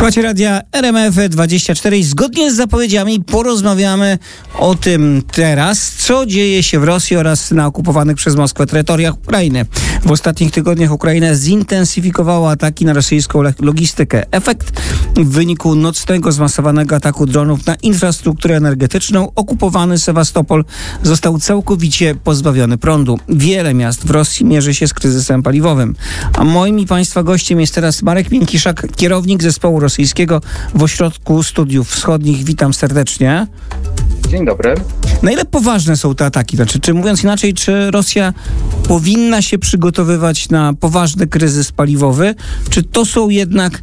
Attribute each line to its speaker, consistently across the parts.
Speaker 1: Słuchajcie radia RMF24 i zgodnie z zapowiedziami porozmawiamy o tym teraz, co dzieje się w Rosji oraz na okupowanych przez Moskwę terytoriach Ukrainy. W ostatnich tygodniach Ukraina zintensyfikowała ataki na rosyjską logistykę. Efekt w wyniku nocnego zmasowanego ataku dronów na infrastrukturę energetyczną okupowany Sewastopol został całkowicie pozbawiony prądu. Wiele miast w Rosji mierzy się z kryzysem paliwowym. A moim i Państwa gościem jest teraz Marek Miękiszak, kierownik zespołu rosyjskiego w Ośrodku Studiów Wschodnich. Witam serdecznie.
Speaker 2: Dzień dobry.
Speaker 1: Na ile poważne są te ataki? Znaczy, czy mówiąc inaczej, czy Rosja powinna się przygotowywać na poważny kryzys paliwowy, czy to są jednak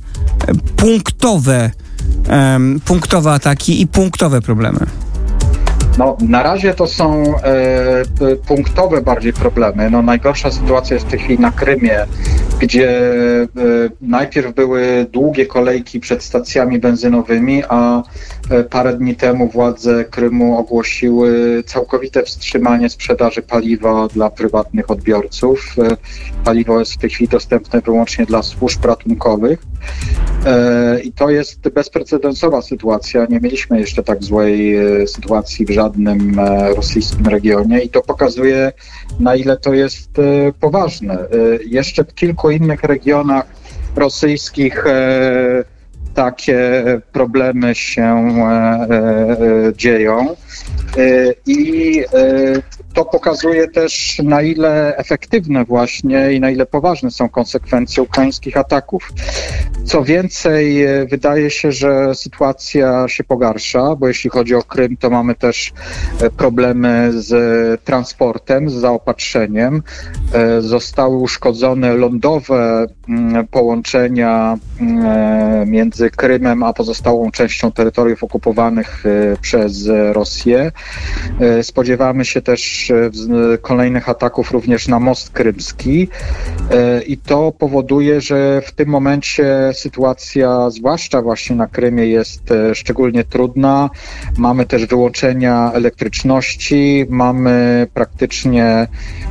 Speaker 1: punktowe ataki i punktowe problemy?
Speaker 2: No, na razie to są punktowe bardziej problemy. No, najgorsza sytuacja jest w tej chwili na Krymie, gdzie najpierw były długie kolejki przed stacjami benzynowymi, a parę dni temu władze Krymu ogłosiły całkowite wstrzymanie sprzedaży paliwa dla prywatnych odbiorców. Paliwo jest w tej chwili dostępne wyłącznie dla służb ratunkowych. I to jest bezprecedensowa sytuacja. Nie mieliśmy jeszcze tak złej sytuacji w żadnym rosyjskim regionie i to pokazuje, na ile to jest poważne. Jeszcze w kilku innych regionach rosyjskich takie problemy się dzieją i to pokazuje też, na ile efektywne właśnie i na ile poważne są konsekwencje ukraińskich ataków. Co więcej, wydaje się, że sytuacja się pogarsza, bo jeśli chodzi o Krym, to mamy też problemy z transportem, z zaopatrzeniem. Zostały uszkodzone lądowe połączenia między Krymem a pozostałą częścią terytoriów okupowanych przez Rosję. Spodziewamy się też kolejnych ataków również na most krymski i to powoduje, że w tym momencie sytuacja, zwłaszcza właśnie na Krymie, jest szczególnie trudna. Mamy też wyłączenia elektryczności, mamy praktycznie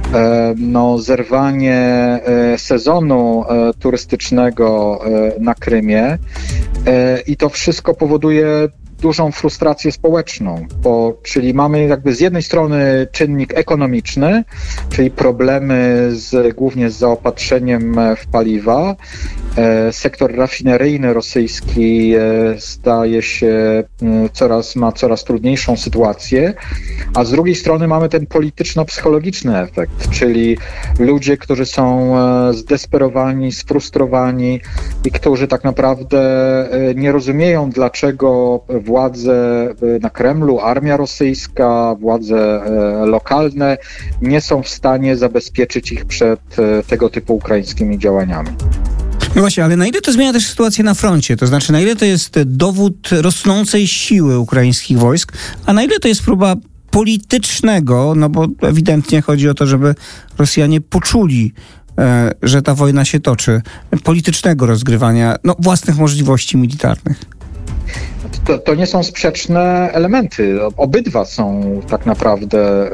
Speaker 2: zerwanie sezonu turystycznego na Krymie i to wszystko powoduje dużą frustrację społeczną, czyli mamy jakby z jednej strony czynnik ekonomiczny, czyli problemy głównie z zaopatrzeniem w paliwa. Sektor rafineryjny rosyjski ma coraz trudniejszą sytuację, a z drugiej strony mamy ten polityczno-psychologiczny efekt, czyli ludzie, którzy są zdesperowani, sfrustrowani i którzy tak naprawdę nie rozumieją, dlaczego władze na Kremlu, armia rosyjska, władze lokalne nie są w stanie zabezpieczyć ich przed tego typu ukraińskimi działaniami.
Speaker 1: No właśnie, ale na ile to zmienia też sytuację na froncie? To znaczy, na ile to jest dowód rosnącej siły ukraińskich wojsk, a na ile to jest próba politycznego, no bo ewidentnie chodzi o to, żeby Rosjanie poczuli, że ta wojna się toczy, politycznego rozgrywania własnych możliwości militarnych?
Speaker 2: To nie są sprzeczne elementy. Obydwa są tak naprawdę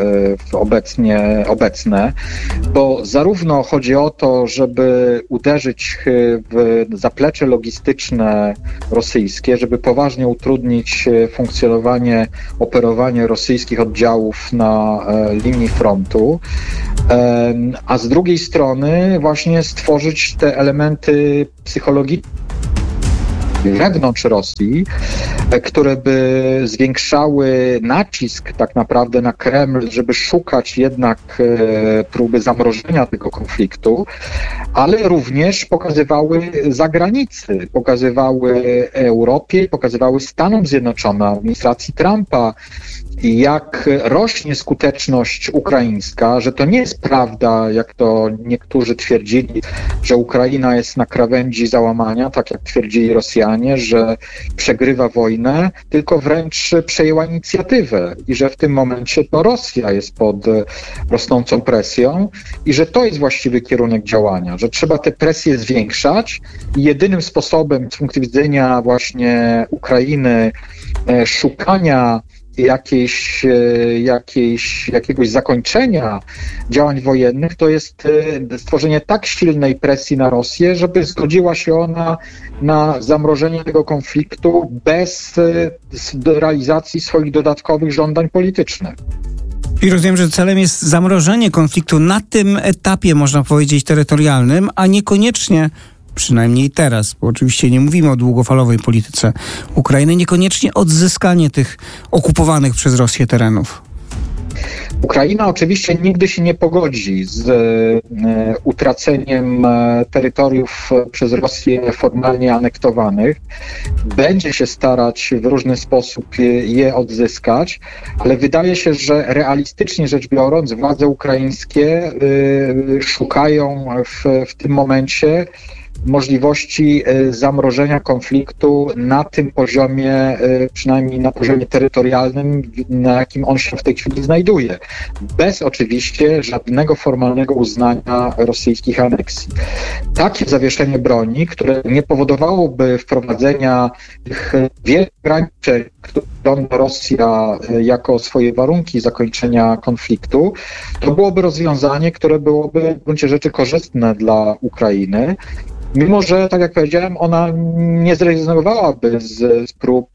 Speaker 2: obecne, bo zarówno chodzi o to, żeby uderzyć w zaplecze logistyczne rosyjskie, żeby poważnie utrudnić funkcjonowanie, operowanie rosyjskich oddziałów na linii frontu, a z drugiej strony właśnie stworzyć te elementy psychologiczne wewnątrz Rosji, które by zwiększały nacisk tak naprawdę na Kreml, żeby szukać jednak próby zamrożenia tego konfliktu, ale również pokazywały zagranicy, pokazywały Europie, pokazywały Stanom Zjednoczonym, administracji Trumpa, jak rośnie skuteczność ukraińska, że to nie jest prawda, jak to niektórzy twierdzili, że Ukraina jest na krawędzi załamania, tak jak twierdzili Rosjanie, że przegrywa wojnę, tylko wręcz przejęła inicjatywę i że w tym momencie to Rosja jest pod rosnącą presją i że to jest właściwy kierunek działania, że trzeba tę presję zwiększać i jedynym sposobem z punktu widzenia właśnie Ukrainy szukania jakiegoś zakończenia działań wojennych, to jest stworzenie tak silnej presji na Rosję, żeby zgodziła się ona na zamrożenie tego konfliktu bez realizacji swoich dodatkowych żądań politycznych.
Speaker 1: I rozumiem, że celem jest zamrożenie konfliktu na tym etapie, można powiedzieć, terytorialnym, a niekoniecznie, przynajmniej teraz, bo oczywiście nie mówimy o długofalowej polityce Ukrainy, niekoniecznie odzyskanie tych okupowanych przez Rosję terenów.
Speaker 2: Ukraina oczywiście nigdy się nie pogodzi z utraceniem terytoriów przez Rosję formalnie anektowanych. Będzie się starać w różny sposób je odzyskać, ale wydaje się, że realistycznie rzecz biorąc władze ukraińskie szukają w tym momencie możliwości zamrożenia konfliktu na tym poziomie, przynajmniej na poziomie terytorialnym, na jakim on się w tej chwili znajduje. Bez oczywiście żadnego formalnego uznania rosyjskich aneksji. Takie zawieszenie broni, które nie powodowałoby wprowadzenia tych wielu ograniczeń, które Rosja jako swoje warunki zakończenia konfliktu, to byłoby rozwiązanie, które byłoby w gruncie rzeczy korzystne dla Ukrainy. Mimo że, tak jak powiedziałem, ona nie zrezygnowałaby z prób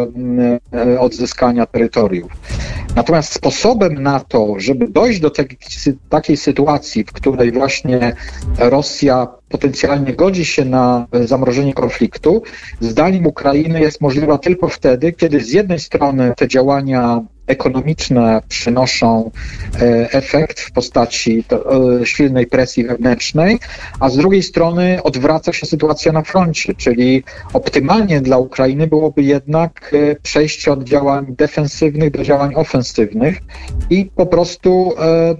Speaker 2: odzyskania terytoriów. Natomiast sposobem na to, żeby dojść do takiej sytuacji, w której właśnie Rosja potencjalnie godzi się na zamrożenie konfliktu, zdaniem Ukrainy jest możliwa tylko wtedy, kiedy z jednej strony te działania ekonomiczne przynoszą efekt w postaci silnej presji wewnętrznej, a z drugiej strony odwraca się sytuacja na froncie, czyli optymalnie dla Ukrainy byłoby jednak przejście od działań defensywnych do działań ofensywnych i po prostu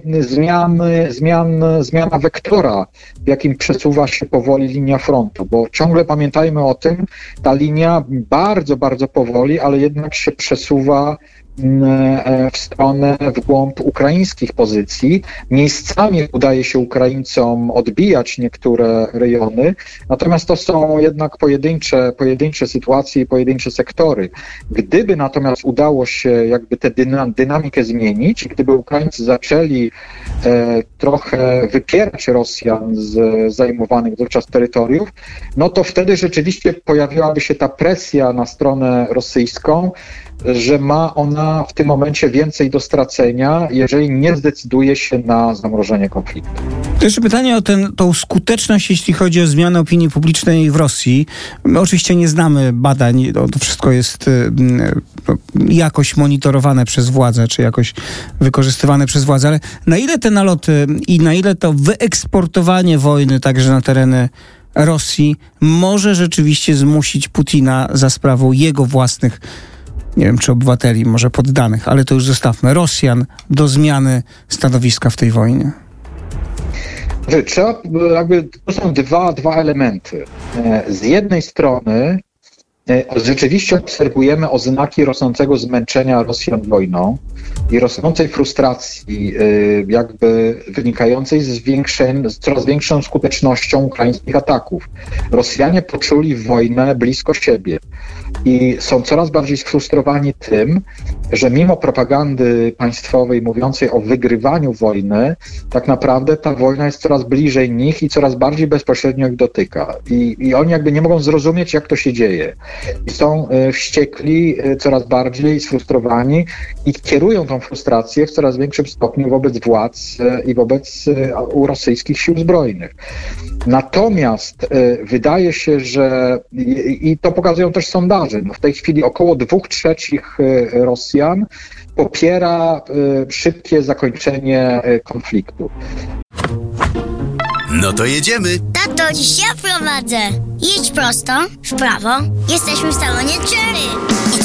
Speaker 2: zmiana wektora, w jakim przesuwa się powoli linia frontu, bo ciągle pamiętajmy o tym, ta linia bardzo, bardzo powoli, ale jednak się przesuwa w stronę, w głąb ukraińskich pozycji. Miejscami udaje się Ukraińcom odbijać niektóre rejony, natomiast to są jednak pojedyncze sytuacje i pojedyncze sektory. Gdyby natomiast udało się jakby tę dynamikę zmienić, gdyby Ukraińcy zaczęli trochę wypierać Rosjan z zajmowanych dotychczas terytoriów, no to wtedy rzeczywiście pojawiłaby się ta presja na stronę rosyjską, że ma ona w tym momencie więcej do stracenia, jeżeli nie zdecyduje się na zamrożenie konfliktu.
Speaker 1: To jeszcze pytanie o tą skuteczność, jeśli chodzi o zmianę opinii publicznej w Rosji. My oczywiście nie znamy badań, to wszystko jest jakoś monitorowane przez władze, czy jakoś wykorzystywane przez władze, ale na ile te naloty i na ile to wyeksportowanie wojny także na tereny Rosji może rzeczywiście zmusić Putina za sprawą jego własnych, nie wiem czy obywateli, może poddanych, ale to już zostawmy, Rosjan, do zmiany stanowiska w tej wojnie?
Speaker 2: To są dwa elementy. Z jednej strony rzeczywiście obserwujemy oznaki rosnącego zmęczenia Rosjan wojną i rosnącej frustracji jakby wynikającej z coraz większą skutecznością ukraińskich ataków. Rosjanie poczuli wojnę blisko siebie i są coraz bardziej sfrustrowani tym, że mimo propagandy państwowej mówiącej o wygrywaniu wojny, tak naprawdę ta wojna jest coraz bliżej nich i coraz bardziej bezpośrednio ich dotyka. I oni jakby nie mogą zrozumieć, jak to się dzieje. I są wściekli, coraz bardziej sfrustrowani i kierują tą frustrację w coraz większym stopniu wobec władz i wobec rosyjskich sił zbrojnych. Natomiast wydaje się, że i to pokazują też sondaże, w tej chwili około 2/3 Rosjan popiera szybkie zakończenie konfliktu.
Speaker 3: No to jedziemy.
Speaker 4: Tato, dziś ja prowadzę. Jedź prosto, w prawo. Jesteśmy w salonie Cherry.